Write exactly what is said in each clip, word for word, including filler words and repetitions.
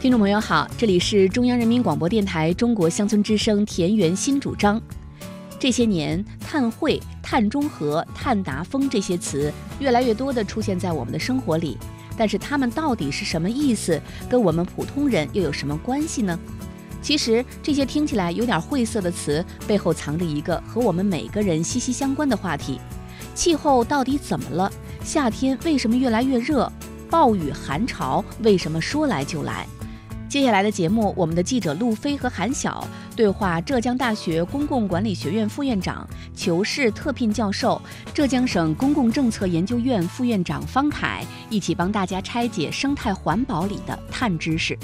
听众朋友好，这里是中央人民广播电台中国乡村之声田园新主张。这些年，碳汇、碳中和、碳达峰这些词越来越多地出现在我们的生活里，但是它们到底是什么意思？跟我们普通人又有什么关系呢？其实这些听起来有点晦涩的词，背后藏着一个和我们每个人息息相关的话题：气候到底怎么了？夏天为什么越来越热？暴雨寒潮为什么说来就来？接下来的节目，我们的记者陆飞和韩晓对话浙江大学公共管理学院副院长、裘氏特聘教授、浙江省公共政策研究院副院长方凯，一起帮大家拆解生态环保里的碳知识。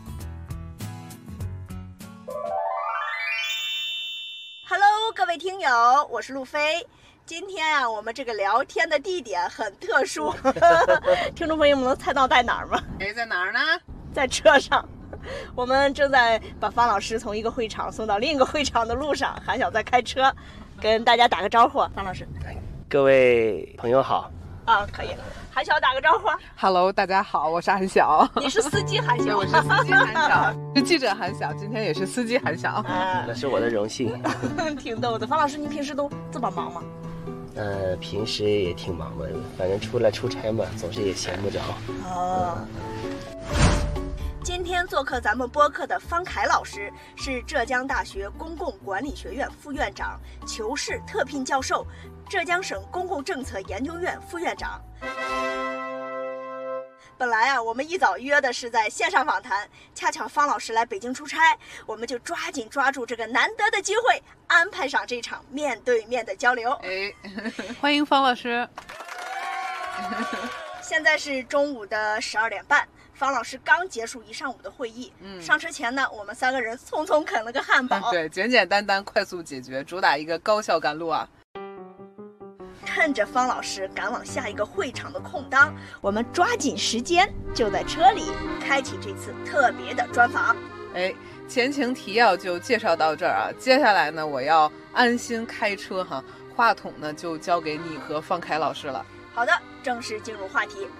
Hello， 各位听友，我是陆飞。今天啊，我们这个聊天的地点很特殊，听众朋友们能猜到在哪儿吗？ 哎，在哪儿呢？ 在车上。我们正在把方老师从一个会场送到另一个会场的路上，韩晓在开车，跟大家打个招呼。方老师， 各位朋友好。 啊，可以。韩晓打个招呼。 Hello， 大家好，我是韩晓。 你是司机韩晓？ 我是司机韩晓，是记者韩晓，今天也是司机韩晓。 啊，那是我的荣幸。 挺逗的。方老师，您平时都这么忙吗？ 呃，平时也挺忙的，反正出来出差嘛，总是也闲不着。 哦。嗯今天做客咱们播客的方凯老师是浙江大学公共管理学院副院长、裘氏特聘教授、浙江省公共政策研究院副院长。本来啊，我们一早约的是在线上访谈，恰巧方老师来北京出差，我们就抓紧抓住这个难得的机会，安排上这场面对面的交流。 哎，欢迎方老师。 现在是中午的十二点半。方老师刚结束一上午的会议，嗯，上车前呢，我们三个人匆匆啃了个汉堡， 对，简简单单，快速解决，主打一个高效赶路啊。 趁着方老师赶往下一个会场的空当，我们抓紧时间，就在车里开启这次特别的专访。 哎，前情提要就介绍到这儿啊，接下来呢，我要安心开车哈，话筒呢就交给你和方凯老师了。 好的，正式进入话题。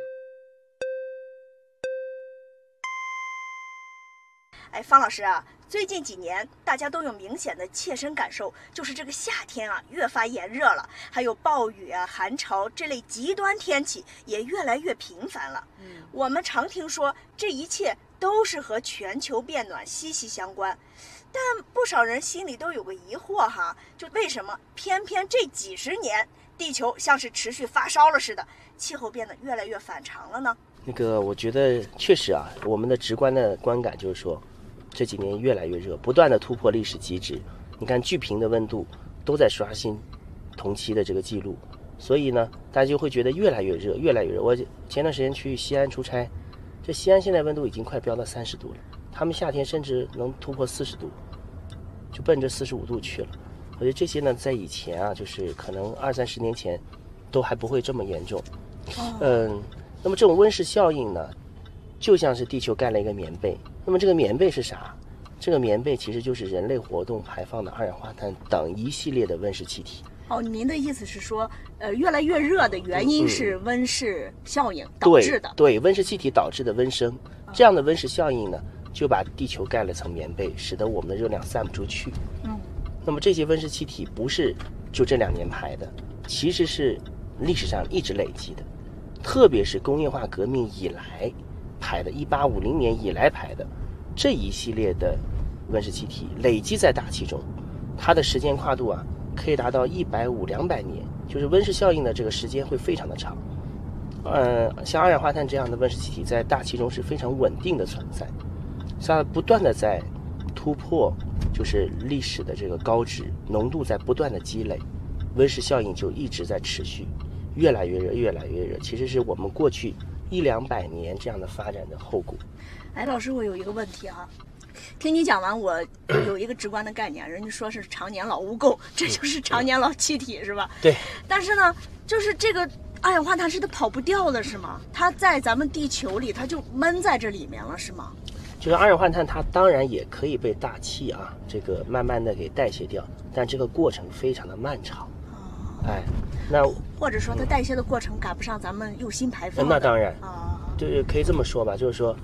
哎，方老师啊，最近几年大家都有明显的切身感受，就是这个夏天啊越发炎热了，还有暴雨啊、寒潮这类极端天气也越来越频繁了。嗯，我们常听说这一切都是和全球变暖息息相关，但不少人心里都有个疑惑哈，就为什么偏偏这几十年地球像是持续发烧了似的，气候变得越来越反常了呢？ 那个，我觉得确实啊，我们的直观的观感就是说，这几年越来越热，不断的突破历史极值。你看巨平的温度都在刷新同期的这个记录，所以呢，大家就会觉得越来越热，越来越热。我前段时间去西安出差，这西安现在温度已经快飙到三十度了，他们夏天甚至能突破四十度，就奔着四十五度去了。我觉得这些呢，在以前啊，就是可能二三十年前，都还不会这么严重。嗯，那么这种温室效应呢，就像是地球盖了一个棉被。那么这个棉被是啥？这个棉被其实就是人类活动排放的二氧化碳等一系列的温室气体。 哦，您的意思是说，呃，越来越热的原因是温室效应导致的？ 嗯、对, 对，温室气体导致的温升，这样的温室效应呢，就把地球盖了层棉被，使得我们的热量散不出去。嗯，那么这些温室气体不是就这两年排的，其实是历史上一直累积的，特别是工业化革命以来排的，一八五零年以来排的这一系列的温室气体累积在大气中，它的时间跨度啊，可以达到一百五两百年，就是温室效应的这个时间会非常的长。呃，像二氧化碳这样的温室气体在大气中是非常稳定的存在，它不断的在突破，就是历史的这个高值，浓度在不断的积累，温室效应就一直在持续，越来越热，越来越热。其实是我们过去一两百年这样的发展的后果。 哎，老师，我有一个问题啊，听你讲完，我有一个直观的概念，人家说是常年老污垢，这就是常年老气体，是吧？ 对。 但是呢，就是这个二氧化碳是它跑不掉的，是吗？它在咱们地球里，它就闷在这里面了，是吗？ 就是二氧化碳，它当然也可以被大气啊，这个慢慢的给代谢掉，但这个过程非常的漫长。哦。哎，那或者说它代谢的过程赶不上咱们用心排放、嗯。 那当然啊，就是可以这么说吧，就是说。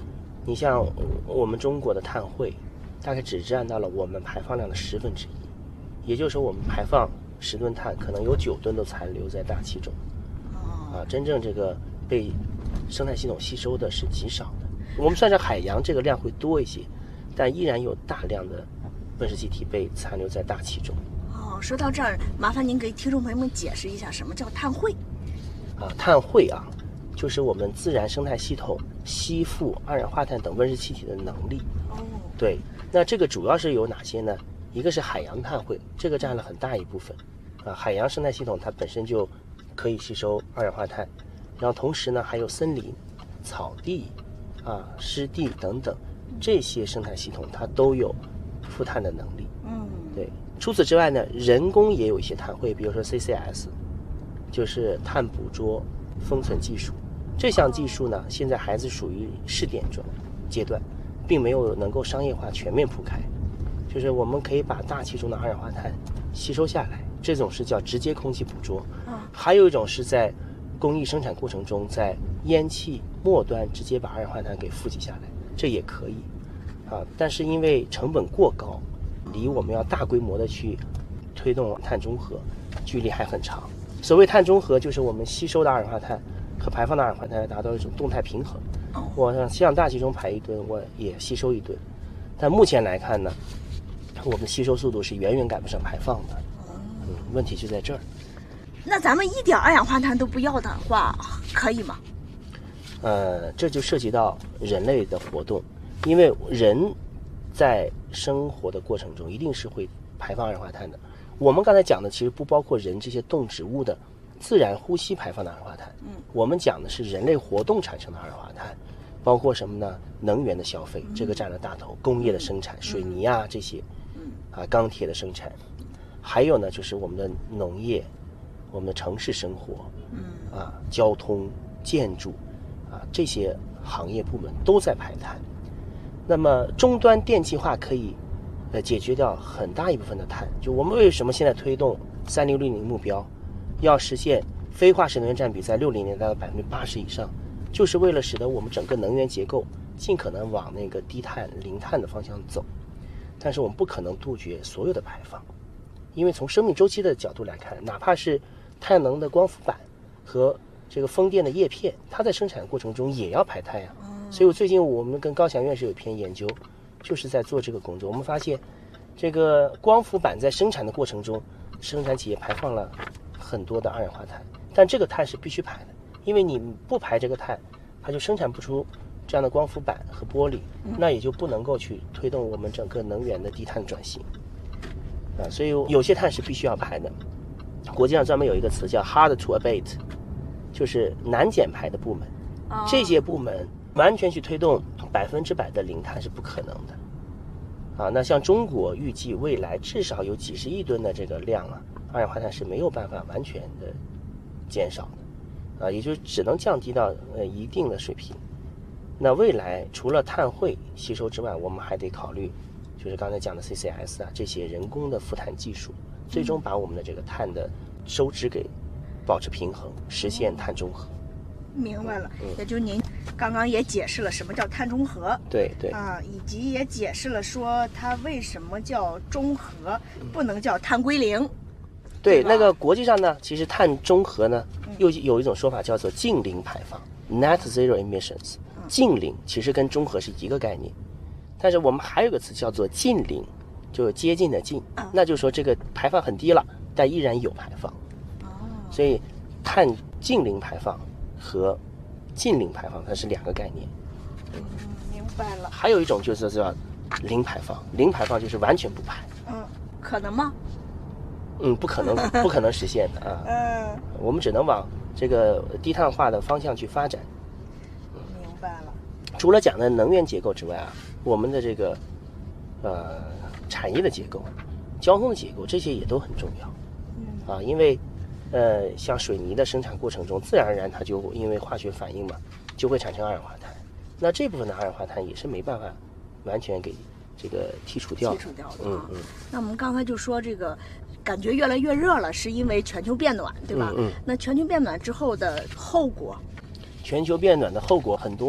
你像我们中国的碳汇，大概只占到了我们排放量的十分之一，也就是说我们排放十吨碳，可能有九吨都残留在大气中。啊，真正这个被生态系统吸收的是极少的。我们算是海洋这个量会多一些，但依然有大量的温室气体被残留在大气中。 哦，说到这儿，麻烦您给听众朋友们解释一下什么叫碳汇。 啊，碳汇啊，就是我们自然生态系统吸附二氧化碳等温室气体的能力。 哦， 对，那这个主要是有哪些呢？一个是海洋碳汇，这个占了很大一部分。啊，海洋生态系统它本身就可以吸收二氧化碳，然后同时呢还有森林、草地、啊湿地等等这些生态系统，它都有负碳的能力。 嗯， 对。除此之外呢，人工也有一些碳汇，比如说 C C S， 就是碳捕捉封存技术。这项技术呢，现在还是属于试点中阶段，并没有能够商业化全面铺开。就是我们可以把大气中的二氧化碳吸收下来，这种是叫直接空气捕捉。还有一种是在工艺生产过程中，在烟气末端直接把二氧化碳给富集下来，这也可以啊。但是因为成本过高，离我们要大规模的去推动碳中和距离还很长。所谓碳中和，就是我们吸收的二氧化碳和排放的二氧化碳达到一种动态平衡。我想向大气中排一吨，我也吸收一吨。但目前来看呢，我们的吸收速度是远远赶不上排放的。嗯，问题就在这儿。 那咱们一点二氧化碳都不要的话，可以吗？ 呃，这就涉及到人类的活动，因为人在生活的过程中一定是会排放二氧化碳的。我们刚才讲的其实不包括人这些动植物的自然呼吸排放的二氧化碳，嗯，我们讲的是人类活动产生的二氧化碳，包括什么呢？能源的消费，这个占了大头，工业的生产，水泥啊这些，啊钢铁的生产，还有呢就是我们的农业。我们的城市生活，嗯啊，交通、建筑，啊这些行业部门都在排碳。那么终端电气化可以，呃解决掉很大一部分的碳。就我们为什么现在推动三零六零目标，要实现非化石能源占比在六零年达到百分之八十以上，就是为了使得我们整个能源结构尽可能往那个低碳、零碳的方向走。但是我们不可能杜绝所有的排放，因为从生命周期的角度来看，哪怕是太阳能的光伏板和这个风电的叶片，它在生产过程中也要排碳呀。所以我最近我们跟高翔院士有一篇研究，就是在做这个工作。我们发现，这个光伏板在生产的过程中，生产企业排放了很多的二氧化碳，但这个碳是必须排的，因为你不排这个碳，它就生产不出这样的光伏板和玻璃，那也就不能够去推动我们整个能源的低碳转型啊。所以有些碳是必须要排的。国际上专门有一个词叫 hard to abate， 就是难减排的部门。哦、这些部门完全去推动百分之百的零碳是不可能的。啊，那像中国预计未来至少有几十亿吨的这个量啊，二氧化碳是没有办法完全的减少的，啊，也就只能降低到呃一定的水平。那未来除了碳汇吸收之外，我们还得考虑，就是刚才讲的 C C S 啊这些人工的负碳技术。最终把我们的这个碳的收支给保持平衡，实现碳中和。 明白了，嗯、也就是您刚刚也解释了什么叫碳中和， 对对啊，以及也解释了说它为什么叫中和，不能叫碳归零。 对，那个国际上呢，其实碳中和呢，又有一种说法叫做净零排放 （net zero emissions）。净零其实跟中和是一个概念，但是我们还有个词叫做近零。就接近的近，那就是说这个排放很低了，但依然有排放。哦，所以碳净零排放和近零排放它是两个概念。 嗯，明白了。 还有一种就是叫零排放，零排放就是完全不排。 嗯，可能吗？ 嗯，不可能，不可能实现的啊。嗯，我们只能往这个低碳化的方向去发展。 嗯，明白了。 除了讲的能源结构之外啊，我们的这个呃。产业的结构、交通的结构，这些也都很重要。嗯啊，因为，呃，像水泥的生产过程中，自然而然它就因为化学反应嘛，就会产生二氧化碳。那这部分的二氧化碳也是没办法完全给这个剔除掉的。 剔除掉的。 嗯嗯。 那我们刚才就说这个，感觉越来越热了，是因为全球变暖，对吧？ 嗯嗯。 那全球变暖之后的后果？ 全球变暖的后果很多啊。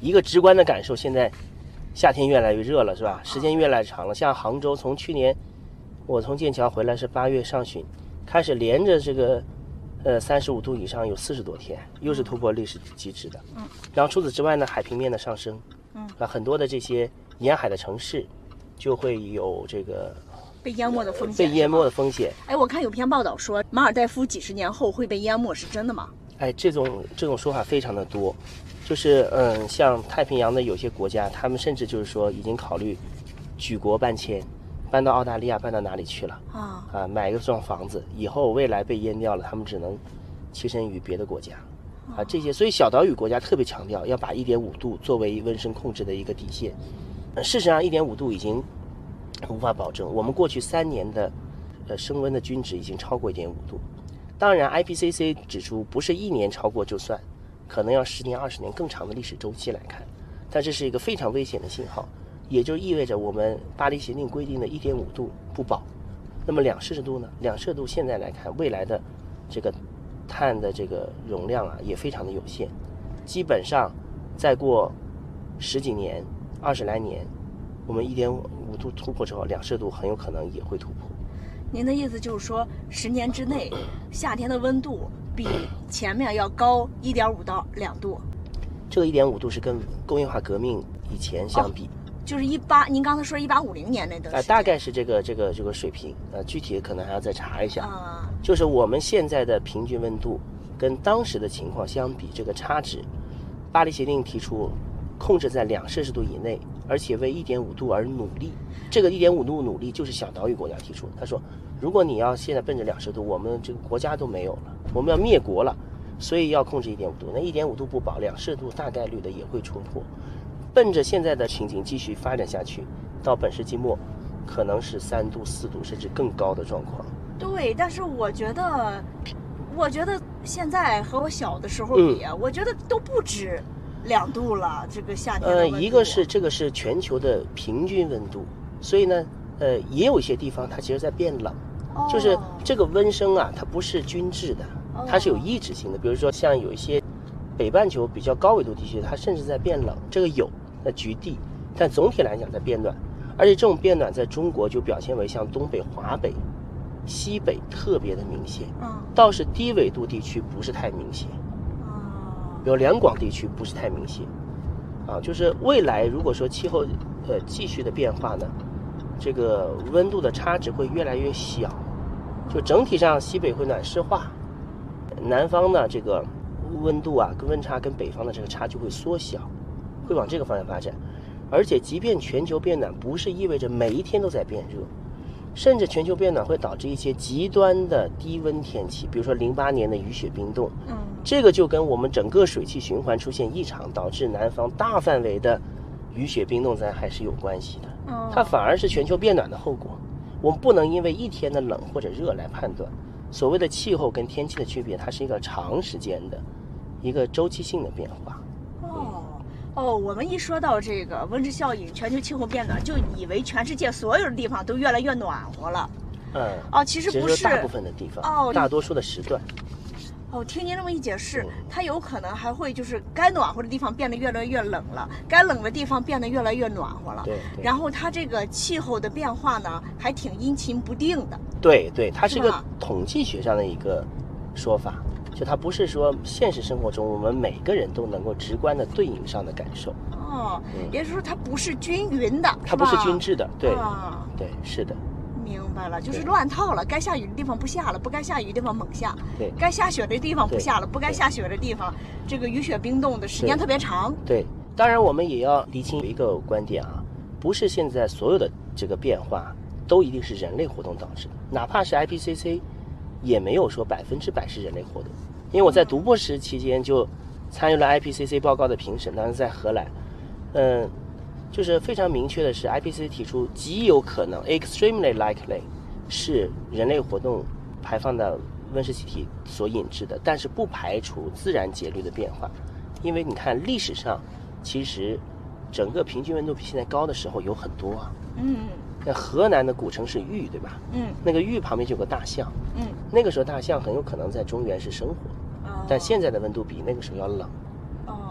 一个直观的感受，现在夏天越来越热了，是吧？时间越来越长了。像杭州，从去年我从剑桥回来是八月上旬，开始连着这个呃三十五度以上有四十多天，又是突破历史极值的。嗯。然后除此之外呢，海平面的上升，嗯，啊，很多的这些沿海的城市就会有这个被淹没的风险。 被淹没的风险。 哎，我看有篇报道说马尔代夫几十年后会被淹没，是真的吗？ 哎，这种这种说法非常的多。就是嗯，像太平洋的有些国家，他们甚至就是说已经考虑举国搬迁，搬到澳大利亚，搬到哪里去了啊？啊，买一个幢房子，以后未来被淹掉了，他们只能栖身于别的国家，啊，这些，所以小岛屿国家特别强调要把一点五度作为温升控制的一个底线。事实上，一点五度已经无法保证，我们过去三年的呃升温的均值已经超过一点五度。当然 ，I P C C 指出，不是一年超过就算。可能要十年、二十年更长的历史周期来看，但这是一个非常危险的信号，也就意味着我们巴黎协定规定的一点五度不保。那么两摄氏度呢？两摄氏度现在来看，未来的这个碳的这个容量啊也非常的有限，基本上再过十几年、二十来年，我们一点五度突破之后，两摄氏度很有可能也会突破。 您的意思就是说，十年之内，夏天的温度比前面要高一点五到两度。 这个一点五度是跟工业化革命以前相比， 哦、就是一八，您刚才说一八五零年那段时间， 呃，大概是这个这个这个水平，呃，具体可能还要再查一下。啊，就是我们现在的平均温度跟当时的情况相比，这个差值，巴黎协定提出控制在两摄氏度以内，而且为一点五度而努力。这个一点五度努力就是小岛屿国家提出的。他说，如果你要现在奔着两摄氏度，我们这个国家都没有了，我们要灭国了，所以要控制一点五度。那一点五度不保，两摄氏度大概率的也会冲破。奔着现在的情景继续发展下去，到本世纪末，可能是三度、四度甚至更高的状况。 对，但是我觉得，我觉得现在和我小的时候比啊，嗯、我觉得都不止两度了。这个夏天的温度， 呃，一个是这个是全球的平均温度，所以呢，呃，也有一些地方它其实在变冷，哦、就是这个温升啊，它不是均质的，它是有抑制性的。比如说像有一些北半球比较高纬度地区，它甚至在变冷，这个有，那局地，但总体来讲在变暖，而且这种变暖在中国就表现为像东北、华北、西北特别的明显，嗯，倒是低纬度地区不是太明显，啊，比如两广地区不是太明显，啊，就是未来如果说气候呃继续的变化呢，这个温度的差值会越来越小，就整体上西北会暖湿化，南方呢这个温度啊跟温差跟北方的这个差距会缩小，会往这个方向发展。而且即便全球变暖不是意味着每一天都在变热，甚至全球变暖会导致一些极端的低温天气，比如说零八年的雨雪冰冻，嗯，这个就跟我们整个水汽循环出现异常，导致南方大范围的雨雪冰冻灾害是有关系的，嗯，它反而是全球变暖的后果。我们不能因为一天的冷或者热来判断，所谓的气候跟天气的区别，它是一个长时间的一个周期性的变化。 哦哦，我们一说到这个温室效应、全球气候变暖，就以为全世界所有的地方都越来越暖和了。嗯，哦，其实不是， 大部分的地方，哦，大多数的时段。 哦，听您这么一解释，嗯、它有可能还会就是该暖和的地方变得越来越冷了，该冷的地方变得越来越暖和了。 对。对然后它这个气候的变化呢，还挺阴晴不定的。 对对，它是一个统计学上的一个说法。就它不是说现实生活中我们每个人都能够直观的对应上的感受哦，嗯、也就是说它不是均匀的， 它不是均质的，对，啊、对，是的， 明白了，就是乱套了，该下雨的地方不下了，不该下雨的地方猛下， 对， 该下雪的地方不下了，不该下雪的地方，这个雨雪冰冻的时间特别长， 对，当然我们也要厘清一个观点啊，不是现在所有的这个变化都一定是人类活动导致的，哪怕是 I P C C。也没有说百分之百是人类活动，因为我在读博士期间就参与了 I P C C 报告的评审，当时在荷兰，嗯，就是非常明确的是 I P C C 提出极有可能 extremely likely 是人类活动排放的温室气体所引致的，但是不排除自然节律的变化，因为你看历史上其实整个平均温度比现在高的时候有很多啊，嗯。那河南的古城是玉，对吧？嗯，那个玉旁边就有个大象，嗯，那个时候大象很有可能在中原是生活，哦，但现在的温度比那个时候要冷，哦，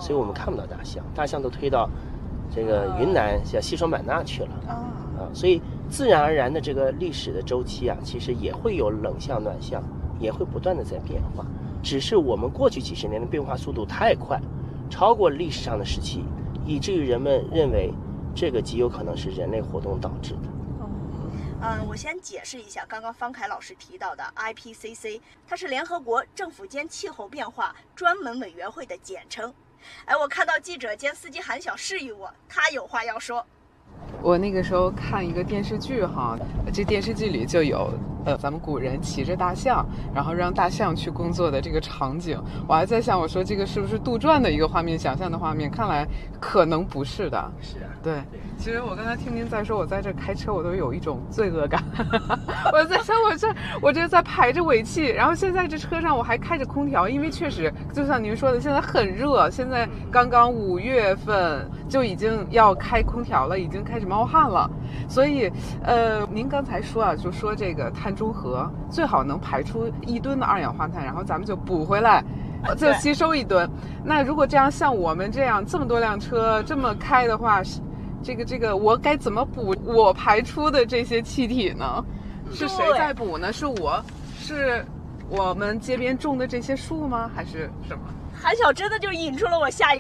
所以我们看不到大象，大象都推到这个云南像西双版纳去了啊，所以自然而然的这个历史的周期啊，其实也会有冷象暖象，也会不断的在变化，只是我们过去几十年的变化速度太快，超过历史上的时期，以至于人们认为这个极有可能是人类活动导致的。 嗯，我先解释一下刚刚方凯老师提到的 I P C C， 它是联合国政府间气候变化专门委员会的简称。哎，我看到记者兼司机韩晓示意我，他有话要说。 我那个时候看一个电视剧哈，这电视剧里就有呃咱们古人骑着大象，然后让大象去工作的这个场景。我还在想，我说这个是不是杜撰的一个画面，想象的画面？看来可能不是的。 是啊， 对。其实我刚才听您在说，我在这开车，我都有一种罪恶感。我在想，我这我这在排着尾气，然后现在这车上我还开着空调，因为确实就像您说的，现在很热，现在刚刚五月份就已经要开空调了，已经开始冒汗了。所以，呃，您刚才说啊，就说这个碳中和最好能排出一吨的二氧化碳，然后咱们就补回来。就吸收一吨。那如果这样，像我们这样这么多辆车这么开的话，这个这个我该怎么补我排出的这些气体呢？是谁在补呢？是我，是我们街边种的这些树吗？还是什么？ 韩晓真的就引出了我下一个